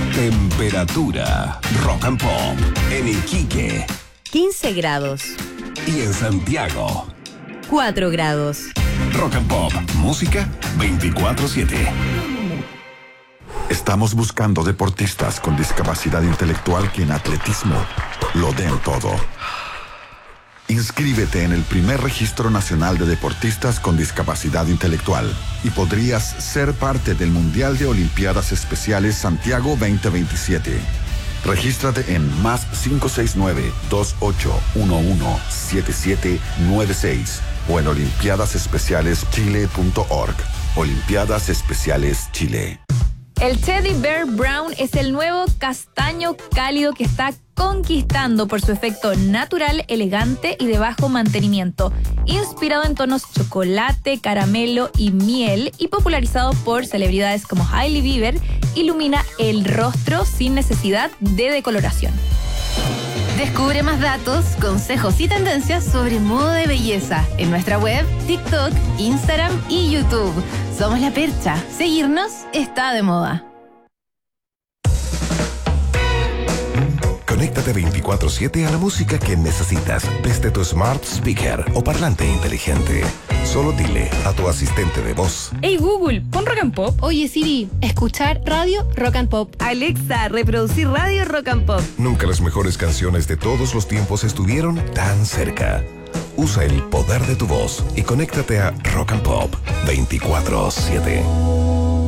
Temperatura Rock and Pop en Iquique 15 grados. Y en Santiago 4 grados. Rock and Pop, música 24/7. Estamos buscando deportistas con discapacidad intelectual que en atletismo lo den todo. Inscríbete en el primer registro nacional de deportistas con discapacidad intelectual y podrías ser parte del Mundial de Olimpiadas Especiales Santiago 2027. Regístrate en +569 28117796 o en olimpiadasespecialeschile.org. Olimpiadas Especiales Chile. El Teddy Bear Brown es el nuevo castaño cálido que está conquistando por su efecto natural, elegante y de bajo mantenimiento. Inspirado en tonos chocolate, caramelo y miel y popularizado por celebridades como Hailey Bieber, ilumina el rostro sin necesidad de decoloración. Descubre más datos, consejos y tendencias sobre moda de belleza en nuestra web, TikTok, Instagram y YouTube. Somos La Percha. Seguirnos está de moda. Conéctate 24/7 a la música que necesitas desde tu smart speaker o parlante inteligente. Solo dile a tu asistente de voz: Hey Google, pon Rock and Pop. Oye Siri, escuchar radio Rock and Pop. Alexa, reproducir radio Rock and Pop. Nunca las mejores canciones de todos los tiempos estuvieron tan cerca. Usa el poder de tu voz y conéctate a Rock and Pop 24/7.